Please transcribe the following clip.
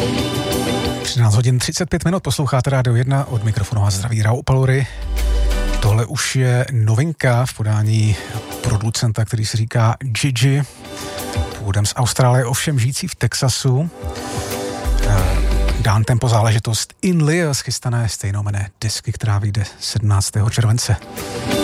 hodin 35 minut, posloucháte Rádio 1, od mikrofonu vás zdraví Rao Palury. Tohle už je novinka v podání producenta, který se říká Gigi, původem z Austrálie, ovšem žijící v Texasu. Dán tempo záležitost In Lieu, schystané stejnomenné desky, která vyjde 17. července.